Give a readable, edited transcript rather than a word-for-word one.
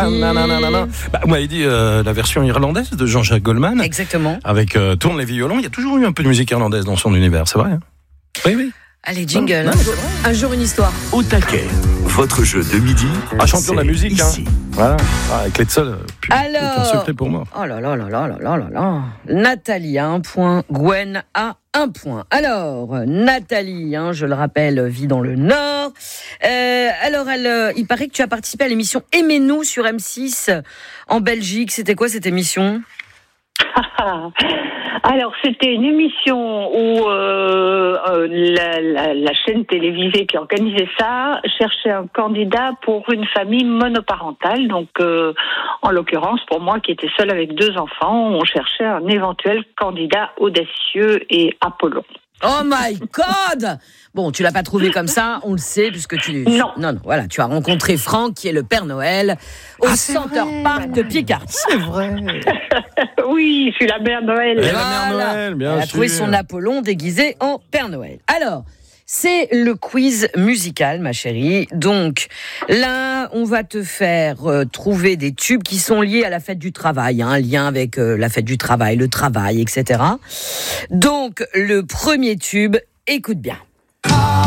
Bah, vous m'avez dit la version irlandaise de Jean-Jacques Goldman. Exactement. Avec Tourne les violons. Il y a toujours eu un peu de musique irlandaise dans son univers, c'est vrai. Oui. Allez, jingle. Non, un jour, une histoire. Au taquet, votre jeu de midi. Champion de la musique, ici. Voilà. Avec les seuls. Alors, aucun secret pour moi. Oh là là. Nathalie a 1 point, Gwen a 1 point. Alors, Nathalie, je le rappelle, vit dans le Nord. Il paraît que tu as participé à l'émission Aimez-nous sur M6 en Belgique. C'était quoi cette émission ? Alors, c'était une émission où la chaîne télévisée qui organisait ça cherchait un candidat pour une famille monoparentale. Donc, en l'occurrence, pour moi qui étais seule avec 2 enfants, on cherchait un éventuel candidat audacieux et Apollon. Oh my God! Bon, tu l'as pas trouvé comme ça, on le sait, puisque Non, voilà, tu as rencontré Franck, qui est le Père Noël, au Center Park de Picardie. C'est vrai. Oui, je suis la Mère Noël. Et la Mère Noël, bien sûr. Elle a trouvé son Apollon déguisé en Père Noël. Alors, c'est le quiz musical, ma chérie. Donc, là, on va te faire trouver des tubes qui sont liés à la fête du travail, un lien avec la fête du travail, le travail, etc. Donc, le premier tube, écoute bien.